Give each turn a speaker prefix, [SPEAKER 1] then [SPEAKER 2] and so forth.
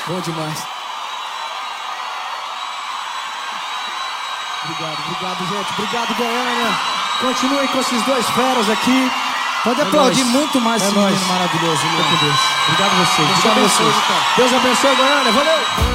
[SPEAKER 1] Bom demais. Obrigado, gente. Obrigado, Goiânia. Continuem com esses dois feras aqui.
[SPEAKER 2] Pode aplaudir muito mais esse menino maravilhoso.
[SPEAKER 1] Obrigado a vocês.
[SPEAKER 2] Deus abençoe,
[SPEAKER 1] Deus abençoe, Goiânia. Valeu!